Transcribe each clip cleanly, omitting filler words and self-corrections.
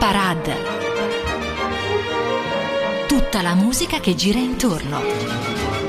Parade. Tutta la musica che gira intorno.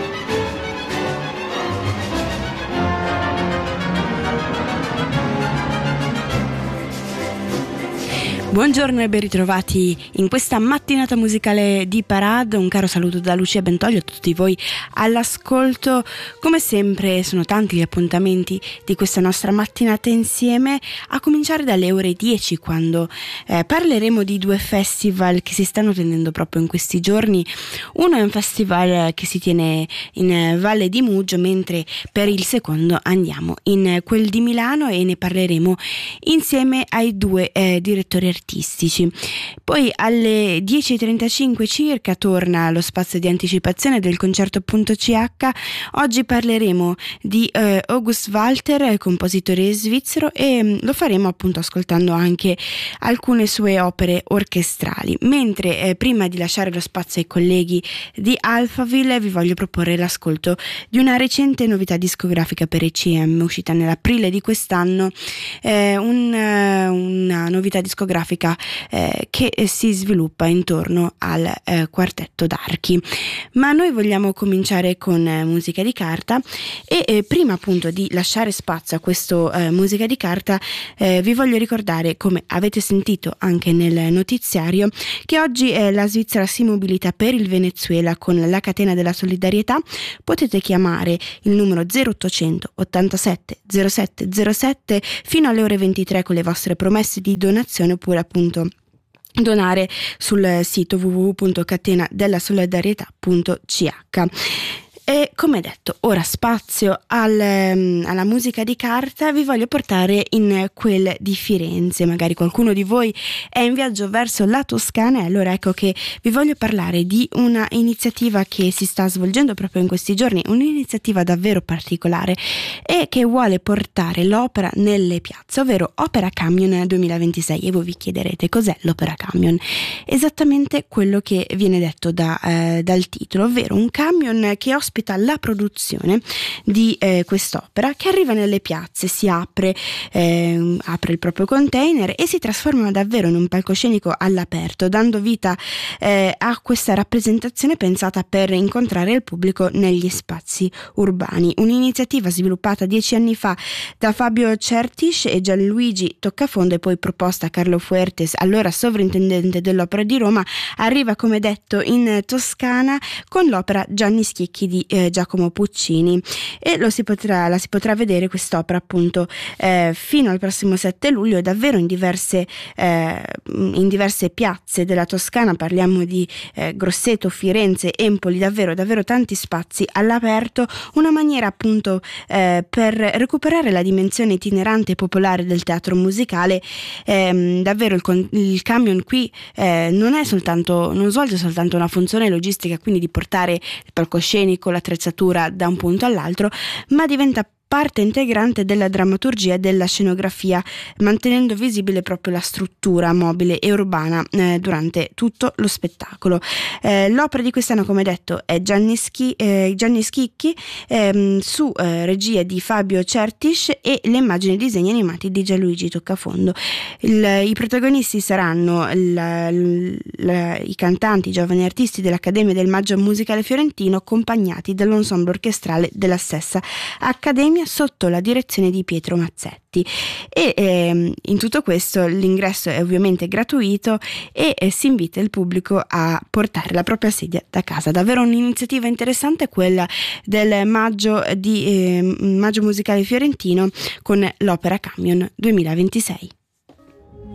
Buongiorno e ben ritrovati in questa mattinata musicale di Parade. Un caro saluto da Lucia Bentoglio a tutti voi all'ascolto. Come sempre sono tanti gli appuntamenti di questa nostra mattinata insieme, a cominciare dalle ore 10, quando parleremo di due festival che si stanno tenendo proprio in questi giorni. Uno è un festival che si tiene in Valle di Mugio, mentre per il secondo andiamo in quel di Milano e ne parleremo insieme ai due direttori artistici. Poi alle 10.35 circa torna lo spazio di anticipazione del concerto.ch. Oggi parleremo di August Walter, compositore svizzero, e lo faremo appunto ascoltando anche alcune sue opere orchestrali. Mentre prima di lasciare lo spazio ai colleghi di Alphaville vi voglio proporre l'ascolto di una recente novità discografica per ECM, uscita nell'aprile di quest'anno, una novità discografica che si sviluppa intorno al quartetto d'archi. Ma noi vogliamo cominciare con musica di carta e prima appunto di lasciare spazio a questo musica di carta vi voglio ricordare, come avete sentito anche nel notiziario, che oggi la Svizzera si mobilita per il Venezuela con la catena della solidarietà. Potete chiamare il numero 0800 87 07 07 fino alle ore 23 con le vostre promesse di donazione, oppure appunto donare sul sito www.catenadellasolidarietà.ch. E come detto, ora spazio alla musica di carta. Vi voglio portare in quel di Firenze. Magari qualcuno di voi è in viaggio verso la Toscana, e allora ecco che vi voglio parlare di una iniziativa che si sta svolgendo proprio in questi giorni, un'iniziativa davvero particolare e che vuole portare l'opera nelle piazze, ovvero Opera Camion 2026. E voi vi chiederete cos'è l'Opera Camion? Esattamente quello che viene detto dal titolo, ovvero un camion che ospita la produzione di quest'opera, che arriva nelle piazze, si apre il proprio container e si trasforma davvero in un palcoscenico all'aperto, dando vita a questa rappresentazione pensata per incontrare il pubblico negli spazi urbani. Un'iniziativa sviluppata 10 anni fa da Fabio Certis e Gianluigi Toccafondo e poi proposta a Carlo Fuertes, allora sovrintendente dell'Opera di Roma, arriva come detto in Toscana con l'opera Gianni Schicchi di Giacomo Puccini, e la si potrà vedere quest'opera appunto fino al prossimo 7 luglio davvero in diverse piazze della Toscana. Parliamo di Grosseto, Firenze, Empoli, davvero tanti spazi all'aperto, una maniera appunto per recuperare la dimensione itinerante e popolare del teatro musicale. Davvero il camion qui non svolge soltanto una funzione logistica, quindi di portare il palcoscenico, l'attrezzatura da un punto all'altro, ma diventa parte integrante della drammaturgia e della scenografia, mantenendo visibile proprio la struttura mobile e urbana durante tutto lo spettacolo. L'opera di quest'anno, come detto, è Gianni Schicchi, su regia di Fabio Certis, e le immagini e disegni animati di Gianluigi Toccafondo. I protagonisti saranno i cantanti, i giovani artisti dell'Accademia del Maggio Musicale Fiorentino, accompagnati dall'ensemble orchestrale della stessa Accademia sotto la direzione di Pietro Mazzetti. E in tutto questo l'ingresso è ovviamente gratuito e si invita il pubblico a portare la propria sedia da casa. Davvero un'iniziativa interessante quella del Maggio Musicale Fiorentino con l'Opera Camion 2026.